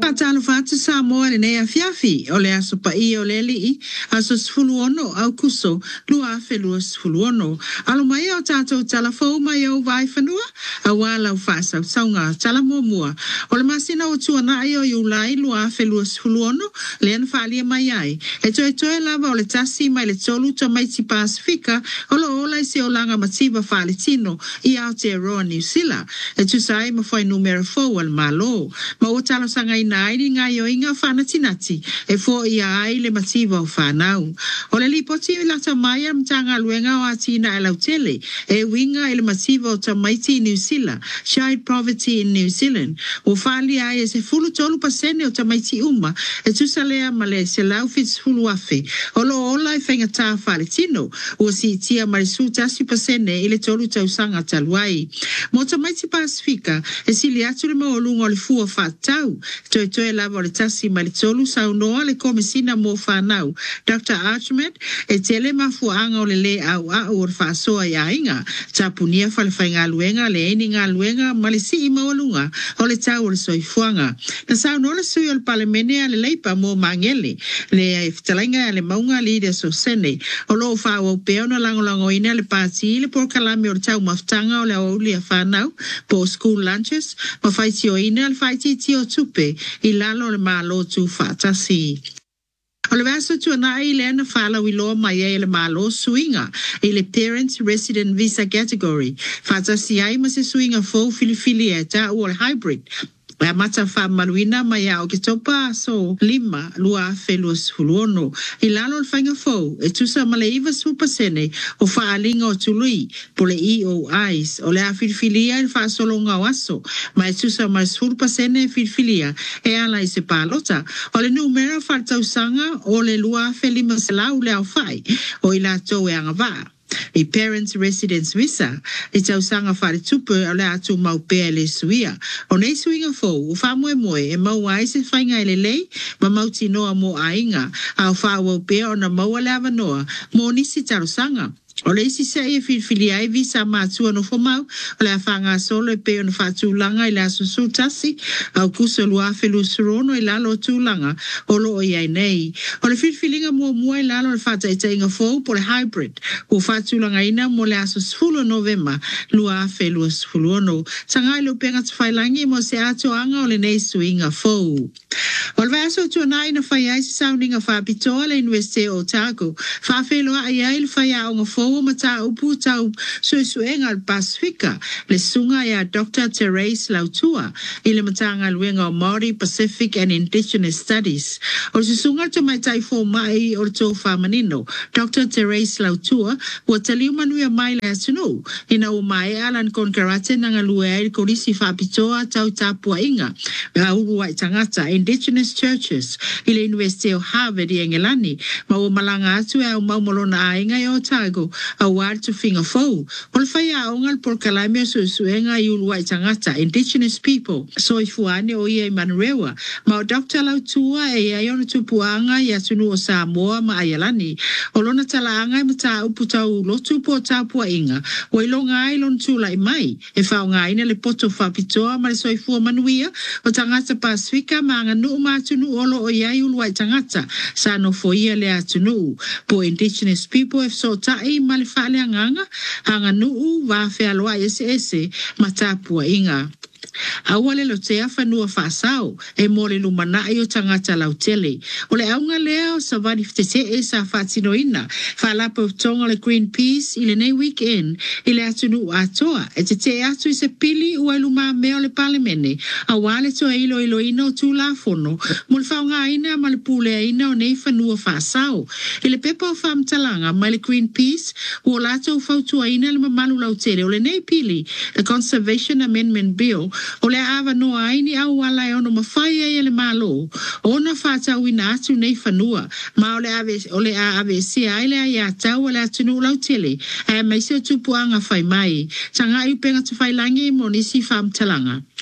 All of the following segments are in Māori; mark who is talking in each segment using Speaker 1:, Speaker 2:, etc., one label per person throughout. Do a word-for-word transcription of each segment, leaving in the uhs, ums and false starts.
Speaker 1: Patalo fatu sa moa le nea fiafi o le aso pa i o le li aso sfulu ono au kuso lua afe lua sfulu ono. Alo mai o tatou tala fau mai o vai fanua a wala u fasa saunga tala mua mua. O le masina o tua na ai o iulai lua afe lua sfulu ono le ana faalia mai ai. E toe toe lava o le tasi mai le tolu to mai ti Pasifika o lo ola isi o langa matiba faale tino i Aotearoa New Zealand. E tu sai ma fai numero fau al malo. Ma o talo sanga ina airi ngā yo inga whana tinati e fo i ai le matiba o whanau. O le lipoti i lata mai am tanga luenga o atina e lautele e winga i le matiba o tamaiti New Zealand, Child Poverty in New Zealand. O whali ai e se fulu tolu pasene o tamaiti uma e tu salea ma le se lau fits fulu afe. O lo ola i whainga tā whale tino o si tia marisu tasi pasene i le tolu tausanga taluai. Mo tamaiti Pasifika e sili atu le maolunga o le fua whatau toe toe lava o le tasi ma le tolu saunoa le komisina mo whanau. Doctor Archmed e tele mafuanga o le le au au o whasoa ia inga tapunia whalewhai ngā luenga le eni ngā luenga ma le si i maolunga o le tau o le soifuanga. Na saunoa le sui o le palemene a le leipa mo mangele le fitalainga le maunga lide so sene o lo whaua upeo na lango lango ina le pati le por kalame o le tau maftanga o le auli a whanau po school lunches ma whaiti o ina le whaiti ti o tupe i lalo le malo tu whatasi. O le vaso tu ana i le ana whala wiloa mai e le malo suinga i le Parents Resident Visa Category. Whatasi ai ma se suinga fau filifili e ta o le hybrid. E mata wha maluina mai au ki topa so lima lua afe lua sfuluono. I lalo le whainga fau e tusa ma le iwa supasene o wha alinga o tului po le E O Is o le a filfilia i wha solonga o aso ma e tusa ma supasene filfilia e ala i se palota. O le numera wha tausanga o le lua afe lima selau le au whai o i la tau e anga waa. I Parents Residence Visa i tau sanga whare tupu o le atu mau pēa le suia. O nei suinga fōu, o whamoe moe e mau ai se whainga ele lei, ma mau tinoa mo ainga, a o whaua pēa o na maua le avanoa, mo nisi taro sanga. O le isi se e filfili ai visa mātua no whamau, o le a whanga solo e peo no whatūlanga i le aso sūtasi, au kusa lua whelu surono i lalo tūlanga, o lo o iai nei. O le filfilinga mua mua i lalo le whata i tainga fōu po le hybrid, o whatūlanga ina mo le aso sfulu novema, lua whelu sfulu ono. Sangai lo penga tu whailangi mo se ato anga o le nei suinga fōu. O le vaso tu anai na whai ai se sauninga whapitoa le University o Otago, whawheloa ai ai le whai aonga fōu o mata upu tau suesuenga al Pasifika le sunga ya Doctor Therese Lautua i le matanga luenga o Māori Pacific and Indigenous Studies. O le sunga to mai tai fo mai o le tō whamanino Doctor Therese Lautua ua taliu manuia mai le atunu ina o mai alan kon karate nanga lue ai korisi whapitoa tau tapua inga a urua i tangata Indigenous Churches i le University of Harvard i Engelani ma o malanga atu e au maumolona a inga i Otago a ward to finger fo o le fai a ongal por kalamia suesuenga i ulua i tangata Indigenous people so i fuane o ia i Manurewa ma o Doctor Lautua e ai ona tupuanga i atunu o Samoa ma Ayalani o lona talaanga i mata uputau lotu po tapua inga o ilonga ai lon tula i mai e whaonga ina le poto whapitoa ma le soifua manuia o tangata Pasifika ma anga nuu ma atunu olo o iai ulua i tangata sa no fo ia le atunu po Indigenous people e so tai ma le whaale anganga anga nuu wa whealoa ese ese matapua inga. Awale lo te awhanua whaasau e mole lumana i o tangata lautele. O le aunga lea o savani ftete e sa whatino ina. Whalapa o tonga le Greenpeace i le nei weekend i le atunu atoa. E te te atu i se pili ua luma mea o le palemene. A wale to e ilo ilo ina o tū la fono. Mo le whaunga ina ma le pule ina o nei whanua whaasau. I le pepa o whamtalanga ma le Greenpeace o lato o whautua ina le mamalu lautele. O le nei pili, the Conservation Amendment Bill, o le awa noa aini au wala e ono mawhai e le malo. O na whatau ina atu nei whanua. Ma o le ave, o le a ave si aile a ia tau o le atunu lau tele. E mai se o tupuanga whai mai. Tanga i upenga tu whai langi mo nisi whamtalanga.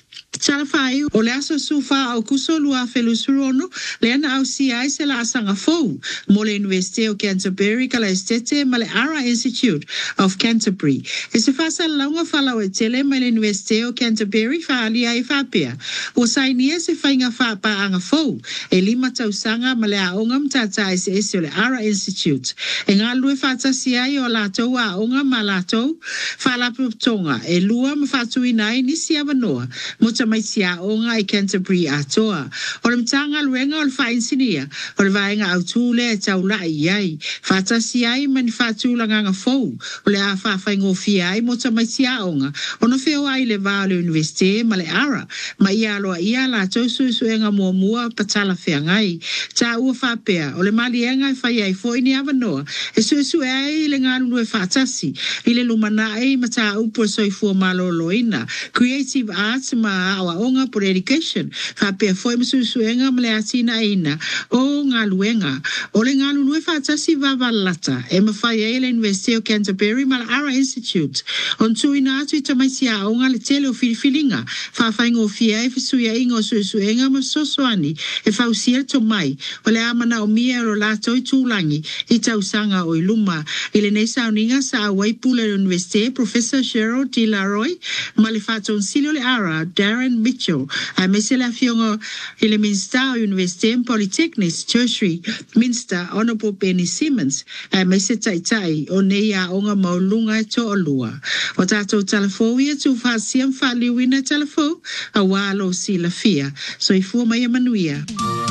Speaker 1: Talafai o le aso sufa au kuso lua felu surono le ana au si ai se la asanga fou mo le University o Canterbury ka la estete ma le Ara Institute of Canterbury. E se fasa launga fala o e tele ma le University o Canterbury fa ali ai fa pia. O sainia se fainga fa pa anga fou e lima tausanga ma le aonga mtata e se ese o le Ara Institute. E ngā lue fata si ai o latou a aonga ma latou fa la tonga e lua ma fatu inai nisi avanoa mo mai sia onga i Canterbury atoa. O le mtanga luenga o le whainsinia, o le vaenga au tūle e tau lai iai. Fata si ai mani fatu langanga fou, o le a whawhaingo fia ai mo mai sia onga. O no feo ai le vā le universite ma le Ara, ma ia aloa ia la tau suisuenga mua mua patala fea ngai. Ta ua whapea, o le malienga e whai ai fo ini avanoa, e suisue ai le ngānu e whatasi, i le lumana ai ma ta upo soifua malo loina. Creative arts ma awa onga por education fa pe foi msusuenga mle atina ina o nga luenga o le nga lu fa tasi va valata e ma fa ele University of Canterbury ma Ara Institute on tu ina tu ta mai sia onga le tele o filifilinga fa fa ngo fia e fisuia ingo susuenga ma sosoani e fa usia to mai o le amana o mia ro la toi tulangi i tau sanga o iluma ile nei sauninga sa waipule University Professor Cheryl D. Laroy ma le fa tonsilio le Ara Darren Mitchell, a mesela fiongo ile Minster University Polytechnics Tertiary Minster Honorable Benny Simmons, a mese tai tai o nei a onga maulunga to olua. O tato talafowia tu fa siam fa liwina talafo a walo si la fia. So i fua mai manuia.